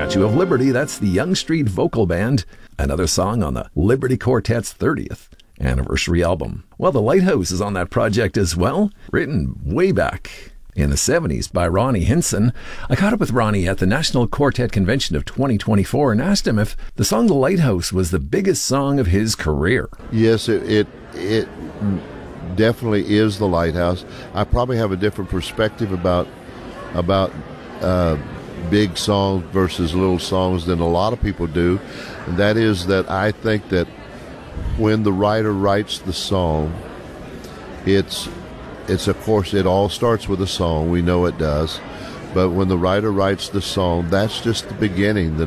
Statue of Liberty, that's the Young Street Vocal Band, another song on the Liberty Quartet's 30th anniversary album. Well, The Lighthouse is on that project as well, written way back in the 70s by Ronnie Hinson. I caught up with Ronnie at the National Quartet Convention of 2024 and asked him if the song The Lighthouse was the biggest song of his career. Yes, it definitely is The Lighthouse. I probably have a different perspective about big songs versus little songs than a lot of people do. And that is that I think that when the writer writes the song, it's of course, it all starts with a song. We know it does. But when the writer writes the song, that's just the beginning. The